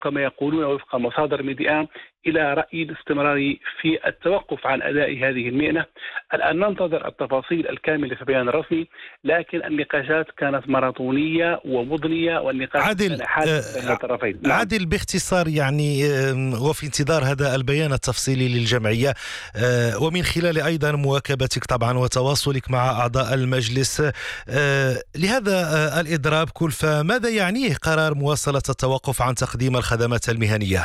كما يقولون وفق مصادر ميديا إلى رأي الاستمرار في التوقف عن أداء هذه المهنة. الآن ننتظر التفاصيل الكاملة في البيان الرسمي، لكن النقاشات كانت ماراثونية ومضنية، والنقاش كان حادث بين الطرفين. عادل، باختصار يعني وفي انتظار هذا البيان التفصيلي للجمعية ومن خلال أيضا مواكبتك طبعا وتواصلك مع أعضاء المجلس لهذا الإضراب كلفة، ماذا يعنيه قرار مواصلة التوقف عن تقديم الخدمات المهنية؟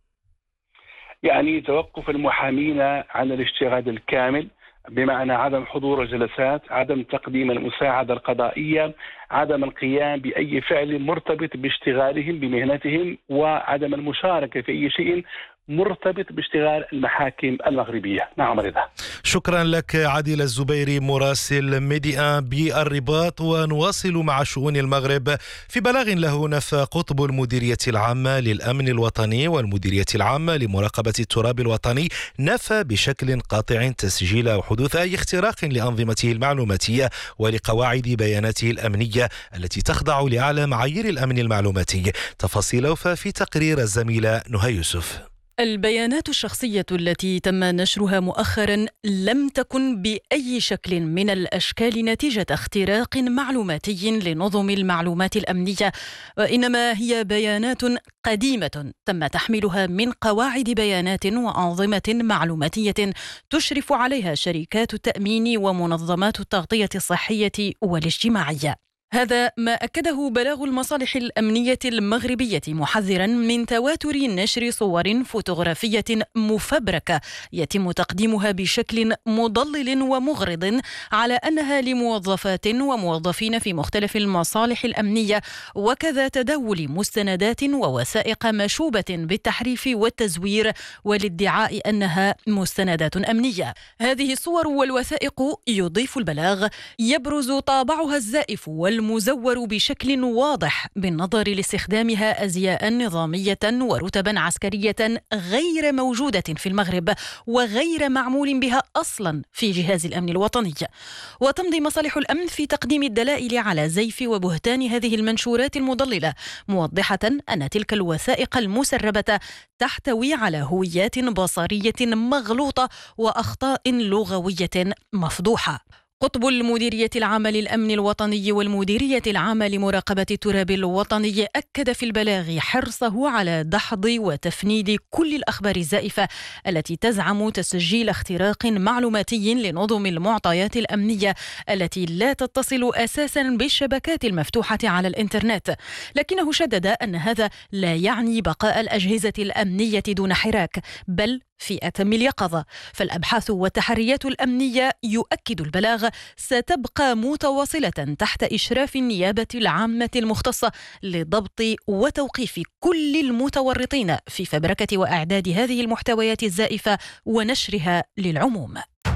يعني توقف المحامين عن الاشتغال الكامل، بمعنى عدم حضور الجلسات، عدم تقديم المساعدة القضائية، عدم القيام بأي فعل مرتبط باشتغالهم بمهنتهم، وعدم المشاركة في أي شيء مرتبط باشتغال المحاكم المغربية. نعم رضا. شكرا لك عادل الزبيري مراسل ميديا بالرباط. ونواصل مع شؤون المغرب. في بلاغ له نفى قطب المديرية العامة للأمن الوطني والمديرية العامة لمراقبة التراب الوطني نفى بشكل قاطع تسجيل أو حدوث أي اختراق لأنظمته المعلوماتية ولقواعد بياناته الأمنية التي تخضع لأعلى معايير الأمن المعلوماتي. تفاصيله ففي تقرير الزميلة نهى يوسف. البيانات الشخصية التي تم نشرها مؤخرا لم تكن بأي شكل من الأشكال نتيجة اختراق معلوماتي لنظم المعلومات الأمنية، وإنما هي بيانات قديمة تم تحميلها من قواعد بيانات وأنظمة معلوماتية تشرف عليها شركات التأمين ومنظمات التغطية الصحية والاجتماعية. هذا ما أكده بلاغ المصالح الأمنية المغربية، محذرا من تواتر نشر صور فوتوغرافية مفبركة يتم تقديمها بشكل مضلل ومغرض على أنها لموظفات وموظفين في مختلف المصالح الأمنية، وكذا تداول مستندات ووثائق مشوبة بالتحريف والتزوير والادعاء أنها مستندات أمنية. هذه الصور والوثائق، يضيف البلاغ، يبرز طابعها الزائف المزور بشكل واضح بالنظر لاستخدامها أزياء نظامية ورتبا عسكرية غير موجودة في المغرب وغير معمول بها أصلا في جهاز الأمن الوطني. وتمضي مصالح الأمن في تقديم الدلائل على زيف وبهتان هذه المنشورات المضللة، موضحة أن تلك الوثائق المسربة تحتوي على هويات بصرية مغلوطة وأخطاء لغوية مفضوحة. قطب المديرية العامة للأمن الوطني والمديرية العامة لمراقبة التراب الوطني أكد في البلاغ حرصه على دحض وتفنيد كل الأخبار الزائفة التي تزعم تسجيل اختراق معلوماتي لنظم المعطيات الأمنية التي لا تتصل أساسا بالشبكات المفتوحة على الإنترنت. لكنه شدد أن هذا لا يعني بقاء الأجهزة الأمنية دون حراك، بل في أتم اليقظة، فالأبحاث والتحريات الأمنية، يؤكد البلاغ، ستبقى متواصلة تحت إشراف النيابة العامة المختصة لضبط وتوقيف كل المتورطين في فبركة وإعداد هذه المحتويات الزائفة ونشرها للعموم.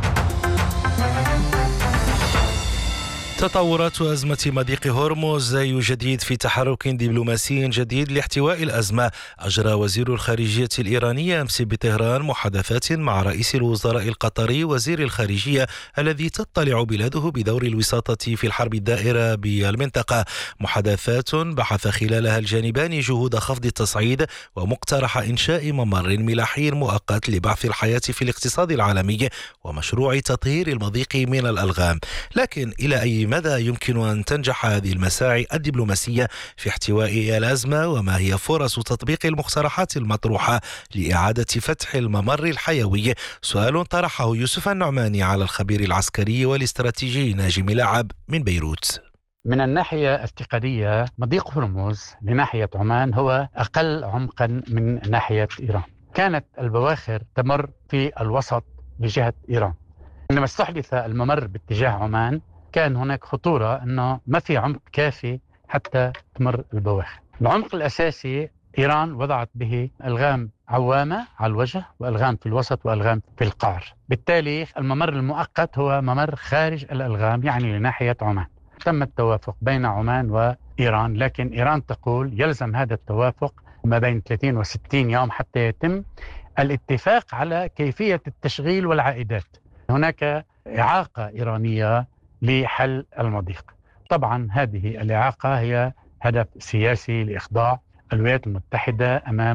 تطورات أزمة مضيق هرمز يجدد في تحرك دبلوماسي جديد لاحتواء الأزمة. أجرى وزير الخارجية الإيراني أمس بطهران محادثات مع رئيس الوزراء القطري وزير الخارجية الذي تطلع بلاده بدور الوساطة في الحرب الدائرة بالمنطقة. محادثات بحث خلالها الجانبان جهود خفض التصعيد ومقترح إنشاء ممر ملاحي مؤقت لبعث الحياة في الاقتصاد العالمي ومشروع تطهير المضيق من الألغام. لكن إلى أي مدى يمكن أن تنجح هذه المساعي الدبلوماسية في احتواء الأزمة، وما هي فرص تطبيق المقترحات المطروحة لإعادة فتح الممر الحيوي؟ سؤال طرحه يوسف النعماني على الخبير العسكري والاستراتيجي ناجي ملاعب من بيروت. من الناحية التقنية مضيق هرمز لناحية عمان هو أقل عمقا من ناحية إيران. كانت البواخر تمر في الوسط بجهة إيران، عندما استحدث الممر باتجاه عمان كان هناك خطورة أنه ما في عمق كافي حتى تمر البواخر. العمق الأساسي إيران وضعت به ألغام عوامة على الوجه وألغام في الوسط وألغام في القعر، بالتالي الممر المؤقت هو ممر خارج الألغام، يعني لناحية عمان. تم التوافق بين عمان وإيران، لكن إيران تقول يلزم هذا التوافق ما بين 30 و60 يوم حتى يتم الاتفاق على كيفية التشغيل والعائدات. هناك إعاقة إيرانية لحل المضيق. طبعا هذه الإعاقة هي هدف سياسي لإخضاع الولايات المتحدة أمام